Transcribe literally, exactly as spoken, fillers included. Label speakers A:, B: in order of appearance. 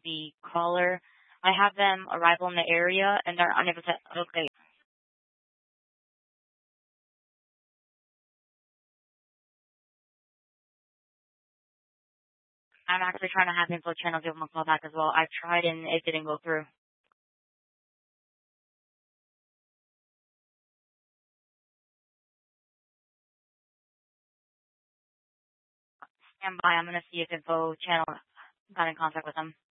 A: the caller. I have them arrival in the area and they're unable to locate. I'm actually trying to have info channel give them a call back as well. I've tried and it didn't go through. Stand by. I'm going to see if info channel got in contact with them.